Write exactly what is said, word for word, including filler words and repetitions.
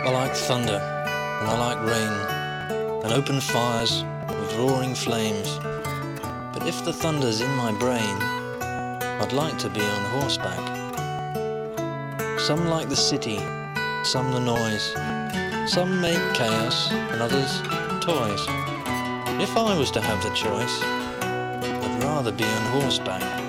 I like thunder, and I like rain, and open fires with roaring flames. But if the thunder's in my brain, I'd like to be on horseback. Some like the city, some the noise. Some make chaos, and others toys. If I was to have the choice, I'd rather be on horseback.